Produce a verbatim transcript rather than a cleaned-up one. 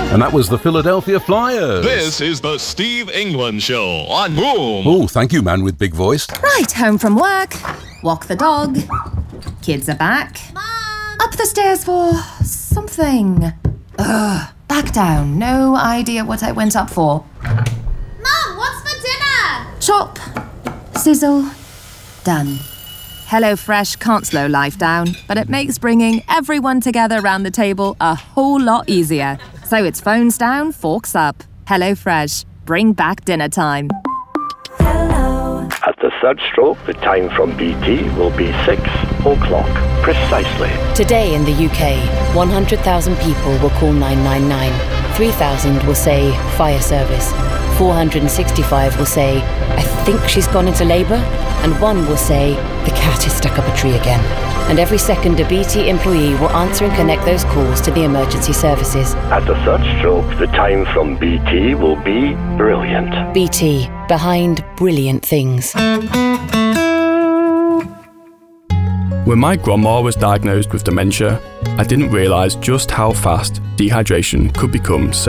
And that was the Philadelphia Flyers. This is the Steve England Show on Boom. Oh, thank you, man with big voice. Right, home from work. Walk the dog. Kids are back. Mom! Up the stairs for something. Ugh, back down. No idea what I went up for. Mom, what's for dinner? Chop. Sizzle. Done. HelloFresh can't slow life down, but it makes bringing everyone together around the table a whole lot easier. So it's phones down, forks up. HelloFresh. Bring back dinner time. At the third stroke, the time from B T will be six o'clock precisely. Today in the U K, one hundred thousand people will call nine nine nine. three thousand will say fire service. four hundred sixty-five will say, I think she's gone into labour. And one will say, the cat is stuck up a tree again. And every second, a B T employee will answer and connect those calls to the emergency services. At the third stroke, the time from B T will be brilliant. B T, behind brilliant things. When my grandma was diagnosed with dementia, I didn't realise just how fast dehydration could become